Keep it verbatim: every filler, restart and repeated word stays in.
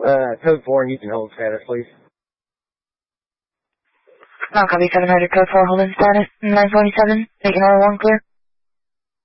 Uh, code four, and you can hold status, please. Now copy seven hundred code four, holding status, nine forty-seven, making all one clear.